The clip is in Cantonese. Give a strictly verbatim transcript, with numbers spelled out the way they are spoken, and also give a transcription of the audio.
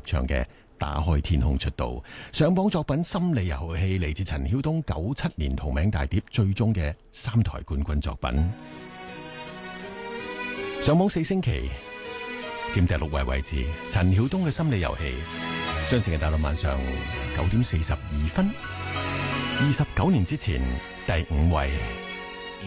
唱嘅《打開天空》出道。上榜作品《心理遊戲》嚟自陳曉東九七年同名大碟最終嘅三台冠軍作品。上榜四星期，佔第六位位置。陳曉東嘅《心理遊戲》將成日打到晚上九點四十二分，二十九年之前第五位。